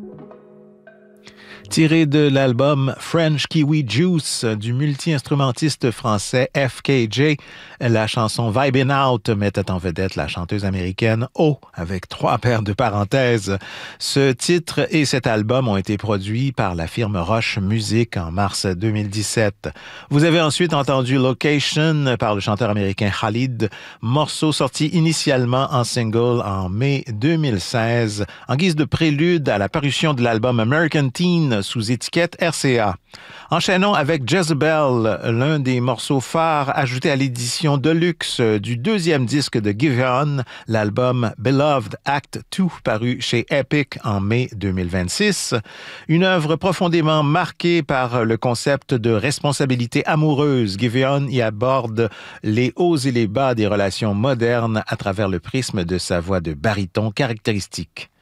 Tiré de l'album French Kiwi Juice du multi-instrumentiste français FKJ, la chanson Vibin' Out mettait en vedette la chanteuse américaine O avec 3 paires de parenthèses. Ce titre et cet album ont été produits par la firme Roche Music en mars 2017. Vous avez ensuite entendu Location par le chanteur américain Khalid, morceau sorti initialement en single en mai 2016 en guise de prélude à la parution de l'album American Teen sous étiquette RCA. Enchaînons avec Jezebel, l'un des morceaux phares ajoutés à l'édition Deluxe du 2e disque de Giveon, l'album Beloved Act 2 paru chez Epic en mai 2026. Une œuvre profondément marquée par le concept de responsabilité amoureuse. Giveon y aborde les hauts et les bas des relations modernes à travers le prisme de sa voix de baryton caractéristique.